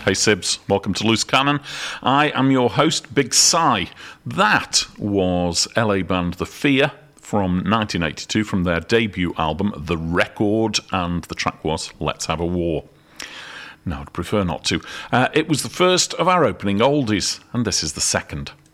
Hey Sibs, welcome to Loose Cannon. I am your host, Big Si. That was LA band The Fear from 1982 from their debut album, The Record, and the track was Let's Have a War. No, I'd prefer not to. It was the first of our opening oldies, and this is the second.